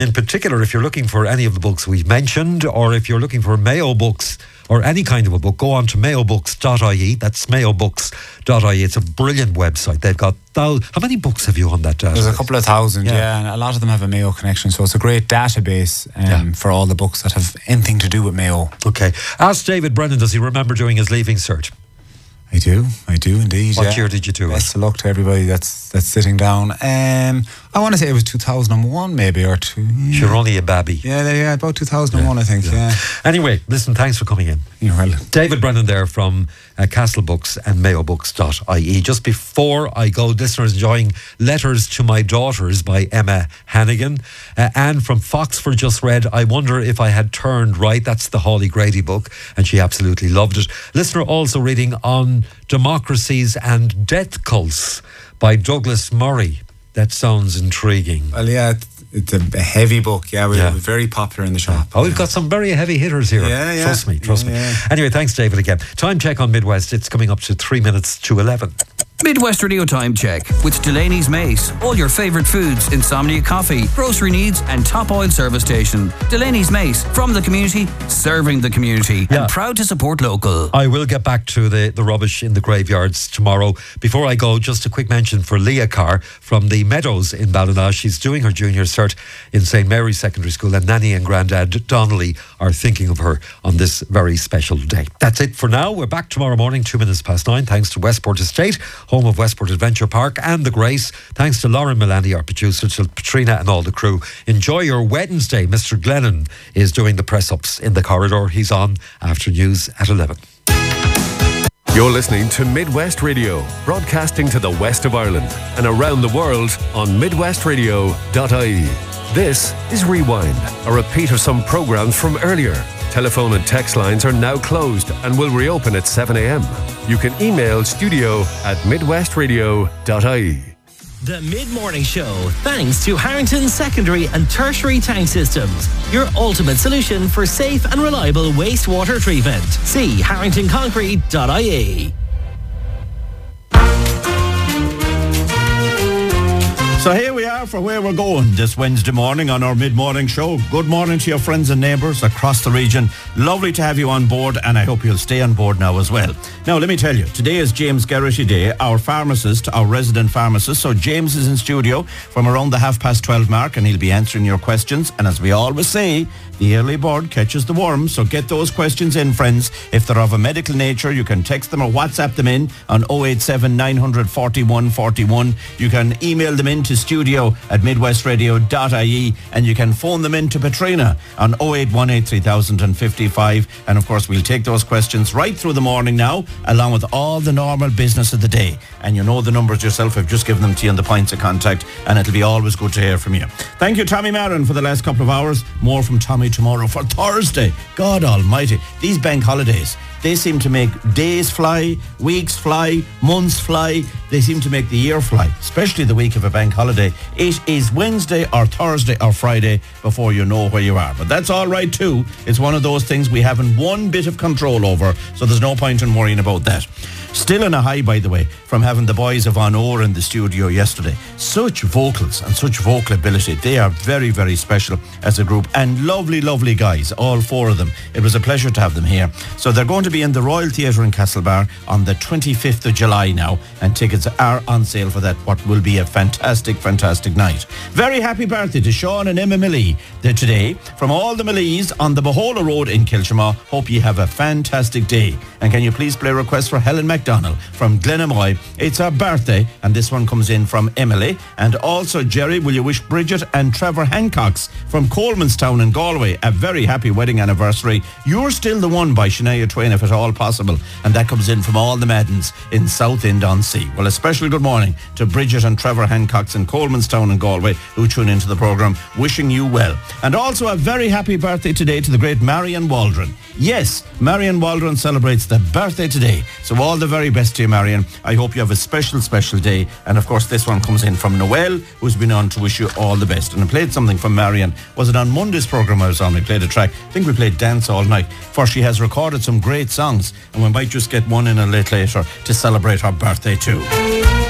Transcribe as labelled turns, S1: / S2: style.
S1: In particular, if you're looking for any of the books we've mentioned, or if you're looking for Mayo books or any kind of a book, go on to mayobooks.ie. That's mayobooks.ie. It's a brilliant website. They've got how many books have you on that database?
S2: There's a couple of thousand, yeah, and a lot of them have a Mayo connection, so it's a great database for all the books that have anything to do with Mayo.
S1: Okay. Ask David Brennan, does he remember doing his Leaving Cert?
S2: I do indeed.
S1: What year did you do it?
S2: Best of luck to everybody that's sitting down. I want to say it was 2001 maybe, or two. Yeah.
S1: You're only a babby.
S2: Yeah, about 2001 I think, yeah.
S1: Anyway, listen, thanks for coming in.
S2: You're welcome.
S1: David Brennan there from Castle Books and mayobooks.ie. Just before I go, listeners enjoying Letters to My Daughters by Emma Hannigan. Anne from Foxford just read, I Wonder If I Had Turned Right. That's the Hawley Grady book, and she absolutely loved it. Listener also reading On Democracies and Death Cults by Douglas Murray. That sounds intriguing.
S2: Well, yeah, it's a heavy book. Yeah, we're very popular in the shop.
S1: Oh, we've got some very heavy hitters here.
S2: Yeah.
S1: Trust me. Anyway, thanks, David, again. Time check on Midwest. It's coming up to 3 minutes to 11.
S3: Midwest Radio Time Check with Delaney's Mace. All your favourite foods, Insomnia Coffee, grocery needs and top oil service station. Delaney's Mace, from the community, serving the community, and proud to support local.
S1: I will get back to the rubbish in the graveyards tomorrow. Before I go, just a quick mention for Leah Carr from the Meadows in Ballina. She's doing her junior cert in St. Mary's Secondary School, and Nanny and Grandad Donnelly are thinking of her on this very special day. That's it for now. We're back tomorrow morning, 9:02, thanks to Westport Estate, home of Westport Adventure Park and the Grace. Thanks to Lauren Milani, our producer, to Patrina and all the crew. Enjoy your Wednesday. Mr. Glennon is doing the press-ups in the corridor. He's on after news at 11.
S4: You're listening to Midwest Radio, broadcasting to the west of Ireland and around the world on midwestradio.ie. This is Rewind, a repeat of some programmes from earlier. Telephone and text lines are now closed and will reopen at 7 a.m. You can email studio@midwestradio.ie.
S5: The Mid-Morning Show, thanks to Harrington Secondary and Tertiary Tank Systems, your ultimate solution for safe and reliable wastewater treatment. See harringtonconcrete.ie.
S6: So here we are for where we're going this Wednesday morning on our mid-morning show. Good morning to your friends and neighbours across the region. Lovely to have you on board, and I hope you'll stay on board now as well. Now, let me tell you, today is James Geraghty Day, our pharmacist, our resident pharmacist. So James is in studio from around the 12:30 mark, and he'll be answering your questions. And as we always say, the early bird catches the worm. So get those questions in, friends. If they're of a medical nature, you can text them or WhatsApp them in on 087 900 41 41. You can email them in to studio@midwestradio.ie, and you can phone them in to Patrina on 0818 3055. And of course, we'll take those questions right through the morning now, along with all the normal business of the day. And you know the numbers yourself. I've just given them to you on the points of contact, and it'll be always good to hear from you. Thank you, Tommy Marin, for the last couple of hours. More from Tommy tomorrow for Thursday. God almighty, these bank holidays, they seem to make days fly, weeks fly, months fly. They seem to make the year fly, especially the week of a bank holiday. It is Wednesday or Thursday or Friday before you know where you are. But that's all right too. It's one of those things we haven't one bit of control over, so there's no point in worrying about that. Still on a high, by the way, from having the boys of An Oar in the studio yesterday. Such vocals and such vocal ability. They are very, very special as a group, and lovely, lovely guys, all four of them. It was a pleasure to have them here. So they're going to be in the Royal Theatre in Castlebar on the 25th of July now, and tickets are on sale for that, what will be a fantastic, fantastic night. Very happy birthday to Sean and Emma Millie today. From all the Millies on the Bahola Road in Kilchamaw, hope you have a fantastic day. And can you please play a request for Helen MacDonald from Glenamoy? It's her birthday, and this one comes in from Emily. And also, Jerry, will you wish Bridget and Trevor Hancocks from Colemanstown in Galway a very happy wedding anniversary? You're Still the One by Shania Twain, if at all possible. And that comes in from all the Maddens in South End-on-Sea. Well, a special good morning to Bridget and Trevor Hancocks in Colemanstown in Galway, who tune into the programme, wishing you well. And also a very happy birthday today to the great Marion Waldron. Yes, Marion Waldron celebrates the birthday today. So all the very best to you, Marion. I hope you have a special, special day. And of course, this one comes in from Noel, who's been on to wish you all the best. And I played something from Marion. Was it on Monday's programme I was on? We played a track. I think we played Dance All Night. For she has recorded some great songs. And we might just get one in a little later to celebrate her birthday too.